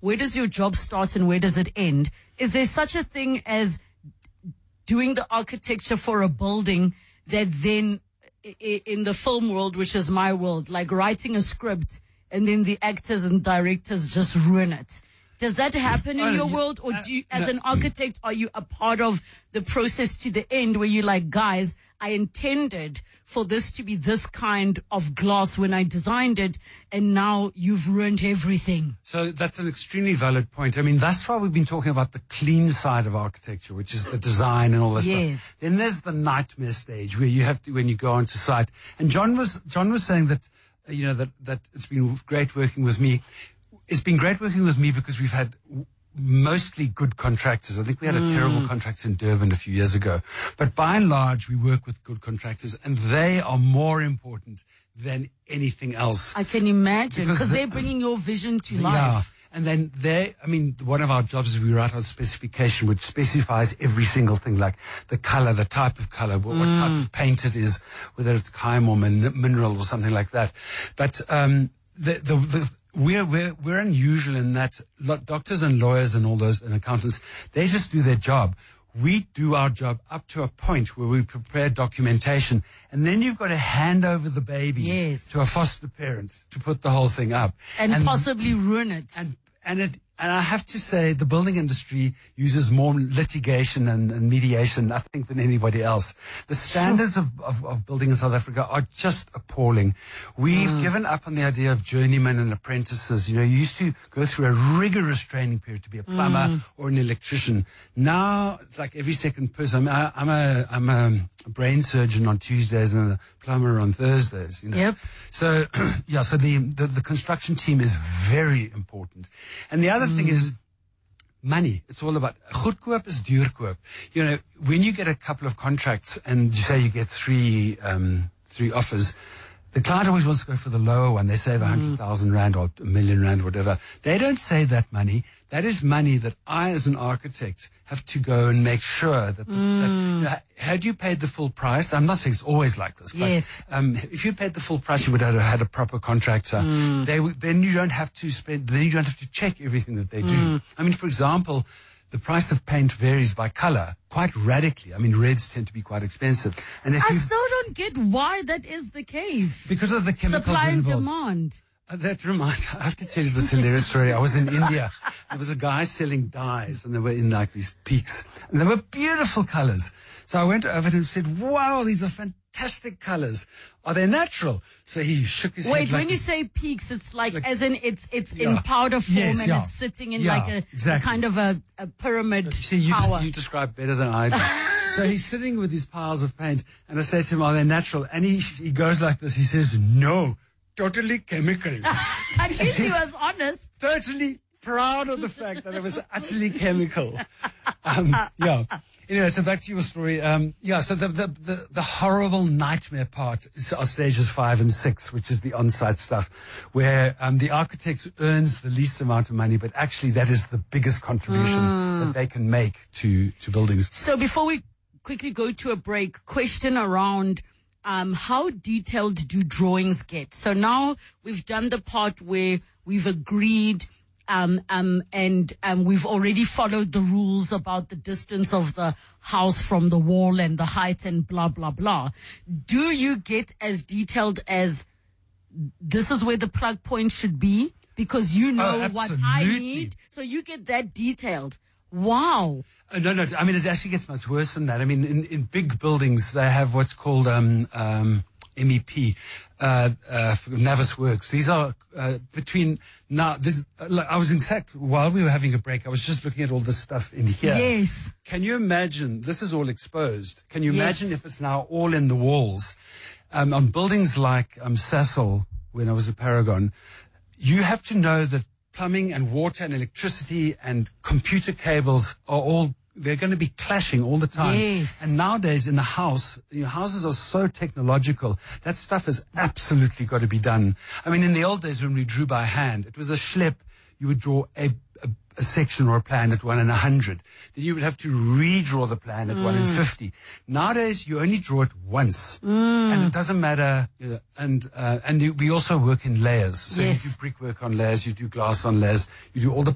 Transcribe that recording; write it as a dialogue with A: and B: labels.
A: where does your job start and where does it end? Is there such a thing as doing the architecture for a building that then in the film world, which is my world, like writing a script and then the actors and directors just ruin it? Does that happen in your world, or do you, as an architect, are you a part of the process to the end where you're like, guys, I intended for this to be this kind of glass when I designed it, and now you've ruined everything?
B: So that's an extremely valid point. I mean, thus far we've been talking about the clean side of architecture, which is the design and all this stuff. Then there's the nightmare stage where you have to, when you go onto site. And John was saying that, that it's been great working with me. It's been great working with me because we've had mostly good contractors. I think we had a terrible contractor in Durban a few years ago. But by and large, we work with good contractors, and they are more important than anything else.
A: I can imagine, because they're bringing your vision to life.
B: Yeah. And then one of our jobs is we write our specification, which specifies every single thing, like the color, the type of color, what type of paint it is, whether it's Kaim or mineral or something like that. But we're unusual in that doctors and lawyers and all those and accountants, they just do their job. We do our job up to a point where we prepare documentation, and then you've got to hand over the baby to a foster parent to put the whole thing up.
A: And possibly ruin it.
B: And I have to say, the building industry uses more litigation and mediation, I think, than anybody else. The standards of building in South Africa are just appalling. We've given up on the idea of journeymen and apprentices. You used to go through a rigorous training period to be a plumber or an electrician. Now, it's like every second person. I'm a brain surgeon on Tuesdays and a plumber on Thursdays.
A: Yep.
B: So, so the construction team is very important. And the other thing is money. It's all about goedkoop is duurkoop. When you get a couple of contracts and you say you get three offers, the client always wants to go for the lower one. They save 100,000 rand or 1 million rand, whatever. They don't save that money. That is money that I, as an architect, have to go and make sure that, had you paid the full price, I'm not saying it's always like this, but if you paid the full price, you would have had a proper contractor. Then you don't have to check everything that they do. I mean, for example, the price of paint varies by color quite radically. I mean, reds tend to be quite expensive. And
A: I still don't get why that is the case.
B: Because of the chemicals
A: supply and
B: involved.
A: demand.
B: That reminds, I have to tell you this hilarious story. I was in India. There was a guy selling dyes, and they were in like these peaks, and they were beautiful colors. So I went over to him and said, wow, these are fantastic colors. Are they natural? So he shook his head.
A: Wait, when you say peaks, it's like as in it's in powder form, and it's sitting in like a kind of a pyramid tower.
B: You describe better than I do. So he's sitting with these piles of paint, and I say to him, are they natural? And he goes like this. He says, no, totally chemical.
A: At least he was honest.
B: Totally proud of the fact that it was utterly chemical. Anyway, so back to your story. So the horrible nightmare part are stages 5 and 6, which is the on-site stuff, where the architect earns the least amount of money, but actually that is the biggest contribution that they can make to buildings.
A: So before we quickly go to a break, question around how detailed do drawings get? So now we've done the part where we've agreed and we've already followed the rules about the distance of the house from the wall and the height and blah, blah, blah. Do you get as detailed as this is where the plug point should be? Because you know what I need. So you get that detailed. Wow.
B: No. I mean, it actually gets much worse than that. I mean, in big buildings, they have what's called MEP, Navis Works. These are between now. I was in fact, while we were having a break, I was just looking at all this stuff in here.
A: Yes.
B: Can you imagine? This is all exposed. Can you imagine if it's now all in the walls? On buildings like Sasol, when I was at Paragon, you have to know that plumbing and water and electricity and computer cables they're going to be clashing all the time.
A: Yes.
B: And nowadays in the house, houses are so technological, that stuff has absolutely got to be done. I mean, in the old days when we drew by hand, it was a schlep. You would draw a section or a plan at 1 in 100. Then you would have to redraw the plan at 1 in 50. Nowadays, you only draw it once. And it doesn't matter. We also work in layers. So you do brickwork on layers, you do glass on layers, you do all the